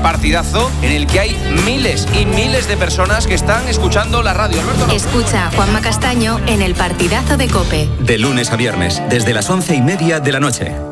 partidazo en el que hay miles y miles de personas que están escuchando la radio. Alberto, escucha a Juanma Castaño en el partidazo de COPE. De lunes a viernes, desde las 11:30 de la noche.